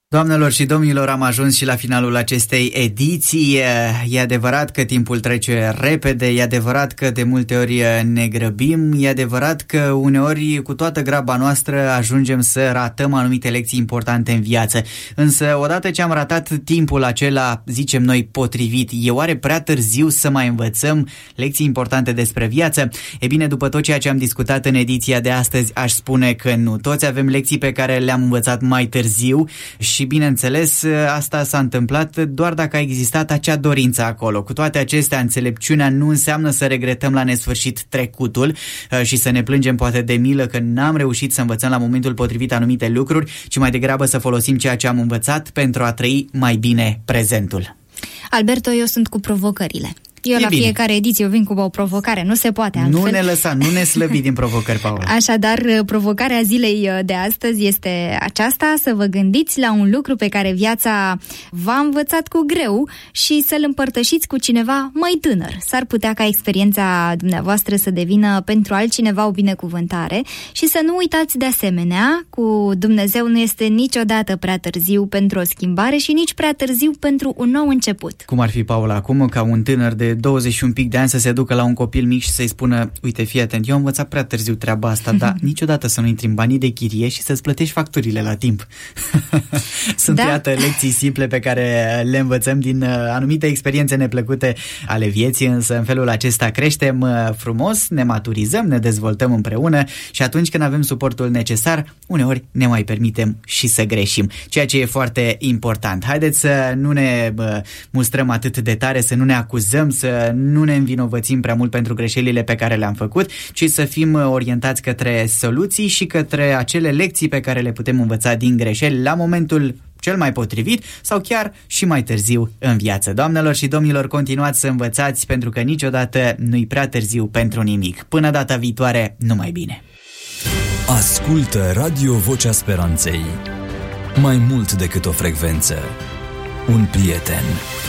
Doamnelor și domnilor, am ajuns și la finalul acestei ediții. E adevărat că timpul trece repede, e adevărat că de multe ori ne grăbim, e adevărat că uneori cu toată graba noastră ajungem să ratăm anumite lecții importante în viață. Însă odată ce am ratat timpul acela, zicem noi, potrivit, e oare prea târziu să mai învățăm lecții importante despre viață? E bine, după tot ceea ce am discutat în ediția de astăzi, aș spune că nu. Toți avem lecții pe care le-am învățat mai târziu și, bineînțeles, asta s-a întâmplat doar dacă a existat acea dorință acolo. Cu toate acestea, înțelepciunea nu înseamnă să regretăm la nesfârșit trecutul și să ne plângem poate de milă că n-am reușit să învățăm la momentul potrivit anumite lucruri, ci mai degrabă să folosim ceea ce am învățat pentru a trăi mai bine prezentul. Alberto, eu sunt cu provocările. Eu fiecare ediție vin cu o provocare, nu se poate altfel. Nu ne lăsa, nu ne slăbi din provocări, Paula. Așadar, provocarea zilei de astăzi este aceasta, să vă gândiți la un lucru pe care viața v-a învățat cu greu și să-l împărtășiți cu cineva mai tânăr. S-ar putea ca experiența dumneavoastră să devină pentru altcineva o binecuvântare și să nu uitați de asemenea, cu Dumnezeu nu este niciodată prea târziu pentru o schimbare și nici prea târziu pentru un nou început. Cum ar fi, Paula, acum ca un tânăr de 21 pic de ani să se ducă la un copil mic și să-i spună: uite, fii atent, eu am învățat prea târziu treaba asta, dar niciodată să nu intri în banii de chirie și să-ți plătești facturile la timp. Sunt, iată, lecții simple pe care le învățăm din anumite experiențe neplăcute ale vieții, însă în felul acesta creștem frumos, ne maturizăm, ne dezvoltăm împreună și atunci când avem suportul necesar, uneori ne mai permitem și să greșim, ceea ce e foarte important. Haideți să nu ne mustrăm atât de tare, să nu ne acuzăm, să nu ne învinovățim prea mult pentru greșelile pe care le-am făcut, ci să fim orientați către soluții și către acele lecții pe care le putem învăța din greșeli la momentul cel mai potrivit sau chiar și mai târziu în viață. Doamnelor și domnilor, continuați să învățați, pentru că niciodată nu-i prea târziu pentru nimic. Până data viitoare, numai bine! Ascultă Radio Vocea Speranței. Mai mult decât o frecvență, un prieten.